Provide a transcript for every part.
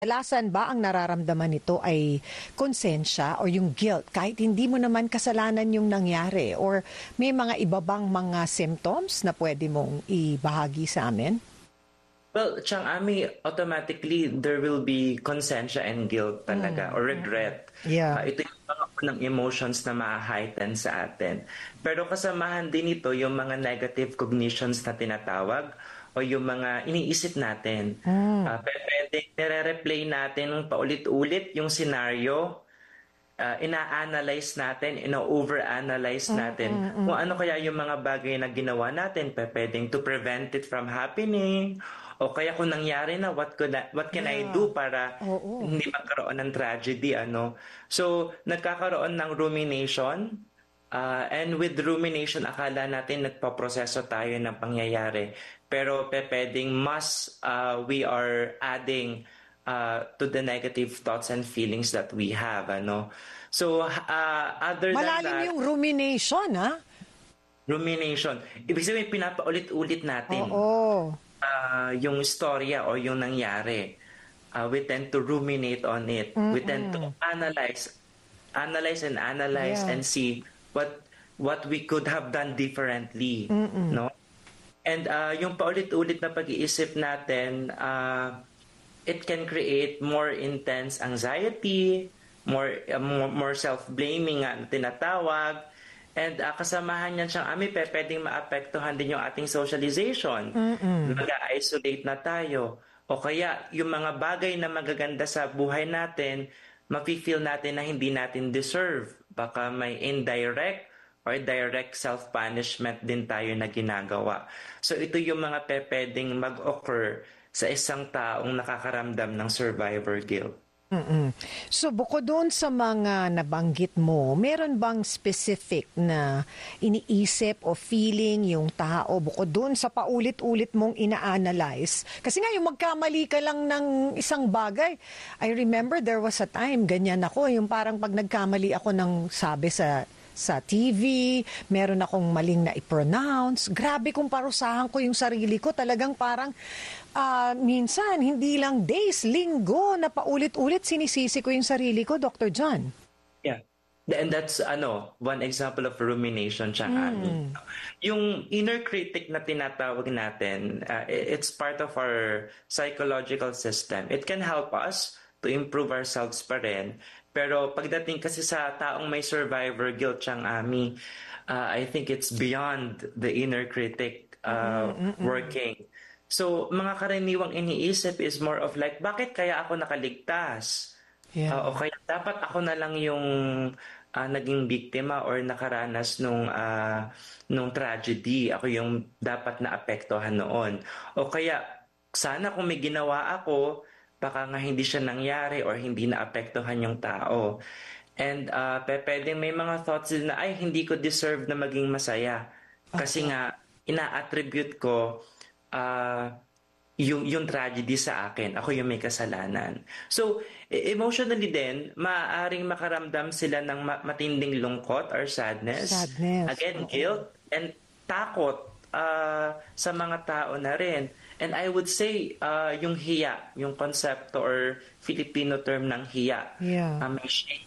Kadalasan ba ang nararamdaman nito ay konsensya o yung guilt kahit hindi mo naman kasalanan yung nangyari, or may mga iba bang mga symptoms na pwede mong ibahagi sa amin? Well, Chang Ami, automatically there will be konsensya and guilt talaga or regret. Yeah. Ito yung mga unang emotions na ma-heighten sa atin. Pero kasamahan din ito yung mga negative cognitions na tinatawag o yung mga iniisip natin. Pwede nire-replay natin paulit-ulit yung scenario, ina-analyze natin, ina-overanalyze natin kung ano kaya yung mga bagay na ginawa natin, pwedeng to prevent it from happening, o kaya kung nangyari na, what can I do para hindi magkaroon ng tragedy, ano? So, nagkakaroon ng rumination, and with rumination, akala natin nagpaproseso tayo ng pangyayari. Pero pwedeng we are adding to the negative thoughts and feelings that we have, ano? So, other than Malalim that, yung rumination, ha? rumination, ibig sabihin, pinapaulit-ulit natin yung istorya o yung nangyari. We tend to ruminate on it. We tend to analyze and see what we could have done differently, no? And yung paulit-ulit na pag-iisip natin, it can create more intense anxiety, more self-blaming na tinatawag. And kasamahan niyan siyang pwedeng maapektuhan din yung ating socialization. Mag-isolate na tayo. O kaya yung mga bagay na magaganda sa buhay natin, mafe-feel natin na hindi natin deserve. Baka may indirect or direct self-punishment din tayo na ginagawa. So ito yung mga pwedeng mag-occur sa isang taong nakakaramdam ng survivor guilt. So bukod doon sa mga nabanggit mo, meron bang specific na iniisip o feeling yung tao bukod doon sa paulit-ulit mong ina-analyze? Kasi nga yung magkamali ka lang ng isang bagay. I remember there was a time, ganyan ako, yung parang pag nagkamali ako ng sabi sa TV, meron akong maling na i-pronounce. Grabe kung parusahan ko yung sarili ko. Talagang parang minsan, hindi lang days, linggo na paulit-ulit sinisisi ko yung sarili ko, Dr. John. Yeah. And that's one example of rumination, Chang. Yung inner critic na tinatawag natin, it's part of our psychological system. It can help us to improve ourselves pa rin. Pero pagdating kasi sa taong may survivor guilt, Chang Ami, I think it's beyond the inner critic working. So, mga karaniwang iniisip is more of like, bakit kaya ako nakaligtas? Yeah. O kaya dapat ako na lang yung naging biktima or nakaranas nung tragedy. Ako yung dapat na apektuhan noon. O kaya, sana kung may ginawa ako, baka nga hindi siya nangyari or hindi naapektuhan yung tao. And pwedeng may mga thoughts din na, ay, hindi ko deserve na maging masaya. Kasi nga, ina-attribute ko yung tragedy sa akin. Ako yung may kasalanan. So, emotionally din, maaaring makaramdam sila ng matinding lungkot or sadness. Again, guilt and takot sa mga tao na rin. And I would say, yung hiya, yung konsepto or Filipino term ng hiya. May shame.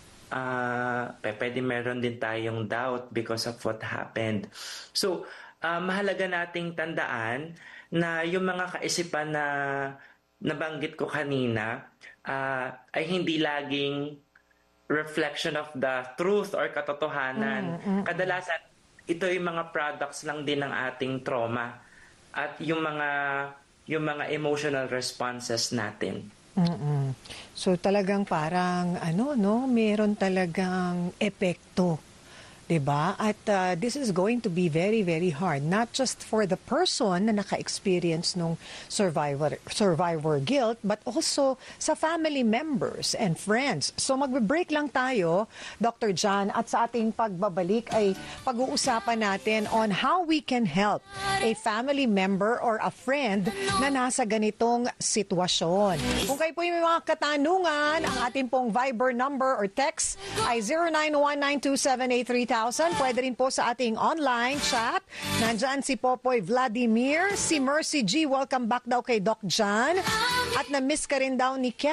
Pwede meron din tayong doubt because of what happened. So, mahalaga nating tandaan na yung mga kaisipan na nabanggit ko kanina ay hindi laging reflection of the truth or katotohanan. Kadalasan, ito yung mga products lang din ng ating trauma at yung mga emotional responses natin. So talagang parang meron talagang epekto, 'di ba? At this is going to be very, very hard, not just for the person na naka-experience nung survivor guilt, but also sa family members and friends. So magbe-break lang tayo, Dr. John, at sa ating pagbabalik ay pag-uusapan natin on how we can help a family member or a friend na nasa ganitong sitwasyon. Kung kayo po yung may mga katanungan, ang ating pong Viber number or text ay 09192783 30,000. Pwede rin po sa ating online chat. Nandyan si Popoy Vladimir, si Mercy G. Welcome back daw kay Doc John. At na-miss ka rin daw ni Ken.